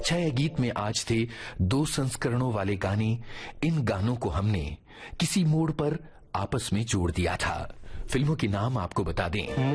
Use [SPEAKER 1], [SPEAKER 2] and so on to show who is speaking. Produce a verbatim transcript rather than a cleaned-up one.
[SPEAKER 1] छह गीत में आज थे दो संस्करणों वाले गाने। इन गानों को हमने किसी मोड़ पर आपस में जोड़ दिया था। फिल्मों के नाम आपको बता दें।